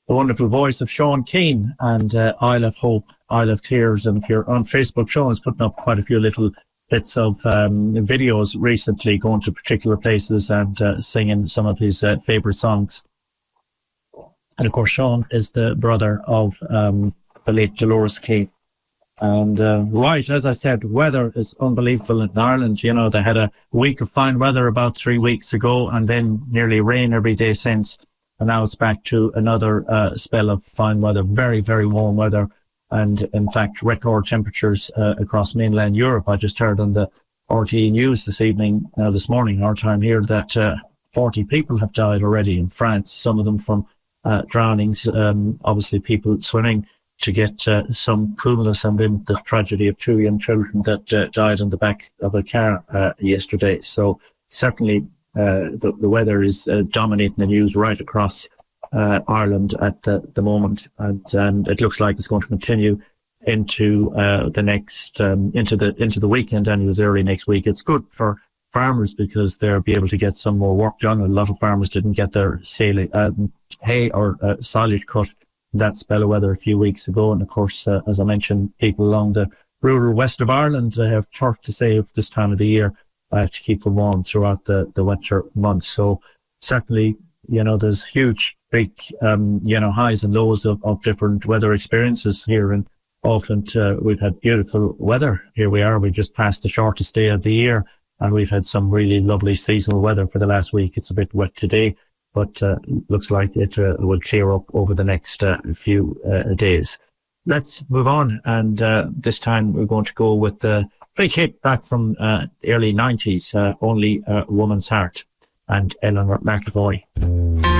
the wonderful voice of Sean Keane and Isle of Hope, Isle of Tears. And if you're on Facebook, Sean is putting up quite a few little bits of videos recently, going to particular places and singing some of his favourite songs. And of course, Sean is the brother of the late Dolores Keane. And right, as I said, weather is unbelievable in Ireland. You know, they had a week of fine weather about 3 weeks ago, and then nearly rain every day since. And now it's back to another spell of fine weather, very, very warm weather. And in fact, record temperatures across mainland Europe. I just heard on the RTE News this morning, our time here, that 40 people have died already in France, some of them from drownings, obviously people swimming to get some coolness, and then the tragedy of 2 young children that died on the back of a car yesterday. So certainly the weather is dominating the news right across Ireland at the moment, and it looks like it's going to continue into the next into the weekend and as early next week. It's good for farmers because they'll be able to get some more work done. A lot of farmers didn't get their hay or silage cut in that spell of weather a few weeks ago, and of course, as I mentioned, people along the rural west of Ireland have turf to save this time of the year to keep them warm throughout the winter months. So certainly, you know, there's huge, big, highs and lows of different weather experiences here in Auckland. We've had beautiful weather. Here we are. We just passed the shortest day of the year, and we've had some really lovely seasonal weather for the last week. It's a bit wet today, but looks like it will clear up over the next few days. Let's move on, and this time we're going to go with the big hit back from the early 90s, Only a Woman's Heart, and Eleanor McAvoy.